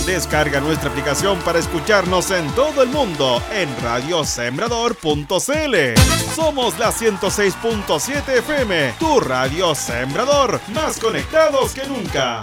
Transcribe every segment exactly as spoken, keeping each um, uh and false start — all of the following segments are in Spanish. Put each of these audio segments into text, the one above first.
Descarga nuestra aplicación para escucharnos en todo el mundo en radio sembrador punto c l. Somos la ciento seis punto siete F M, tu radio Sembrador, más conectados que nunca.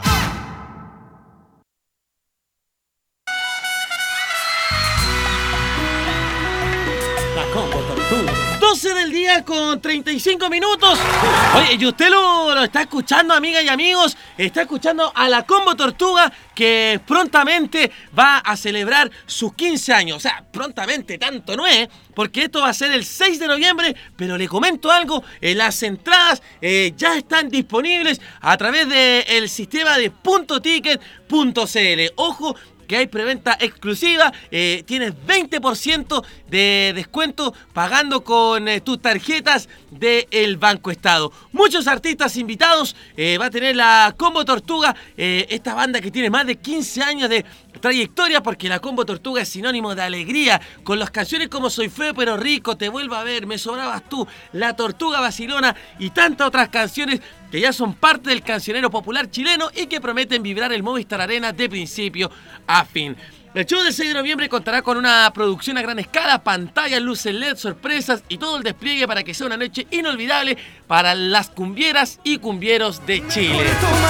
doce del día con treinta y cinco minutos. Oye, y usted lo, lo está escuchando, amigas y amigos. Está escuchando a la Combo Tortuga, que prontamente va a celebrar sus quince años. O sea, prontamente, tanto no es, porque esto va a ser el seis de noviembre. Pero le comento algo, eh, las entradas eh, ya están disponibles a través del sistema de punto ticket punto c l. Ojo, que hay preventa exclusiva, eh, tienes veinte por ciento de descuento pagando con eh, tus tarjetas del Banco Estado. Muchos artistas invitados, eh, va a tener la Combo Tortuga, eh, esta banda que tiene más de quince años de trayectoria, porque la Combo Tortuga es sinónimo de alegría, con las canciones como Soy feo pero rico, Te vuelvo a ver, Me sobrabas tú, La Tortuga Vacilona y tantas otras canciones que ya son parte del cancionero popular chileno y que prometen vibrar el Movistar Arena de principio a fin. El show del seis de noviembre contará con una producción a gran escala, pantallas, luces L E D, sorpresas y todo el despliegue para que sea una noche inolvidable para las cumbieras y cumbieros de Chile.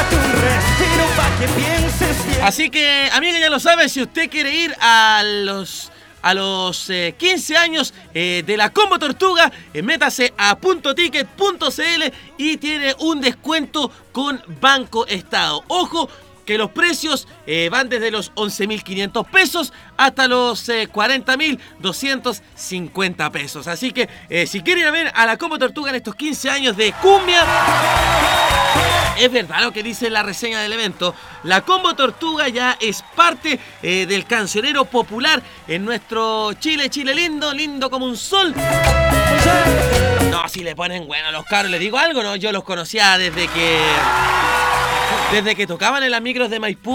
Así que, amiga, ya lo sabe, si usted quiere ir a los... a los eh, quince años eh, de la Combo Tortuga, eh, métase a punto ticket punto c l y tiene un descuento con Banco Estado. Ojo, que los precios eh, van desde los once mil quinientos pesos hasta los eh, cuarenta mil doscientos cincuenta pesos. Así que eh, si quieren ir a ver a la Combo Tortuga en estos quince años de cumbia, es verdad lo que dice la reseña del evento. La Combo Tortuga ya es parte eh, del cancionero popular en nuestro Chile, Chile lindo, lindo como un sol. No, si le ponen bueno a los cabros, les digo algo, ¿no? Yo los conocía desde que... Desde que tocaban en las micros de Maipú.